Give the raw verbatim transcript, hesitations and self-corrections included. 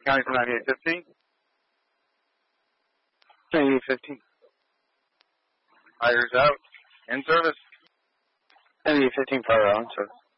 County for ninety-eight fifteen. ninety-eight fifteen. Fires out. In service. ninety-eight fifteen, fire out, in service.